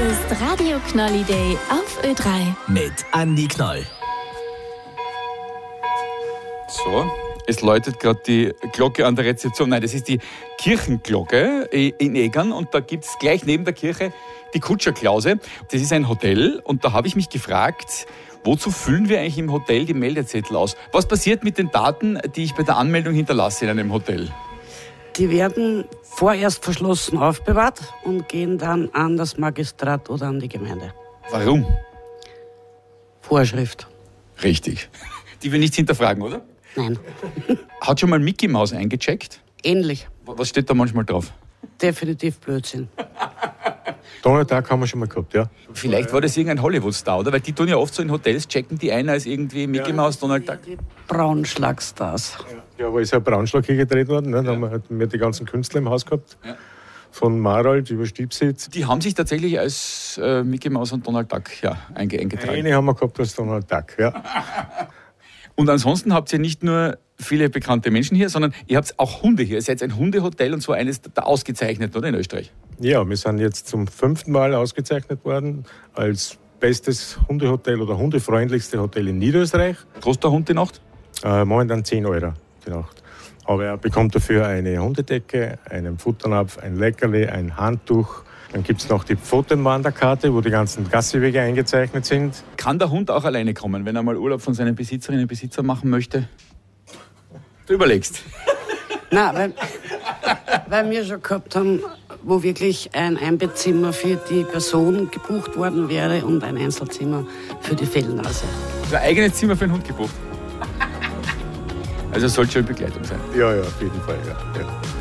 ist Radio Knolli-Day auf Ö3. Mit Andi Knoll. So, es läutet gerade die Glocke an der Rezeption. Nein, das ist die Kirchenglocke in Egern und da gibt es gleich neben der Kirche die Kutscherklause. Das ist ein Hotel und da habe ich mich gefragt, wozu füllen wir eigentlich im Hotel die Meldezettel aus? Was passiert mit den Daten, die ich bei der Anmeldung hinterlasse in einem Hotel? Die werden vorerst verschlossen aufbewahrt und gehen dann an das Magistrat oder an die Gemeinde. Warum? Vorschrift. Richtig. Die wir nichts hinterfragen, oder? Nein. Hat schon mal Mickey Maus eingecheckt? Ähnlich. Was steht da manchmal drauf? Definitiv Blödsinn. Donald Duck haben wir schon mal gehabt, ja. Vielleicht war das irgendein Hollywood-Star, oder? Weil die tun ja oft so in Hotels, checken die ein als irgendwie Mickey Maus, Donald Duck. Die Braunschlagstars. Ja, aber ist ja ein Braunschlag hier gedreht worden. Ne? Da haben wir die ganzen Künstler im Haus gehabt. Ja. Von Marold über Stiebsitz. Die haben sich tatsächlich als Mickey Maus und Donald Duck eingetragen. Eine haben wir gehabt als Donald Duck, ja. Und ansonsten habt ihr nicht nur viele bekannte Menschen hier, sondern ihr habt auch Hunde hier. Ihr seid ein Hundehotel und zwar eines der ausgezeichneten, oder, in Österreich? Ja, wir sind jetzt zum 5. Mal ausgezeichnet worden als bestes Hundehotel oder hundefreundlichste Hotel in Niederösterreich. Kostet der Hund die Nacht? Momentan 10 € die Nacht. Aber er bekommt dafür eine Hundedecke, einen Futternapf, ein Leckerli, ein Handtuch. Dann gibt es noch die Pfotenwanderkarte, wo die ganzen Gassiwege eingezeichnet sind. Kann der Hund auch alleine kommen, wenn er mal Urlaub von seinen Besitzerinnen und Besitzern machen möchte? Du überlegst. Nein, weil wir schon gehabt haben, wo wirklich ein Einbettzimmer für die Person gebucht worden wäre und ein Einzelzimmer für die Fellnase. Also ein eigenes Zimmer für einen Hund gebucht. Also es sollte schon Begleitung sein. Ja, auf jeden Fall, ja.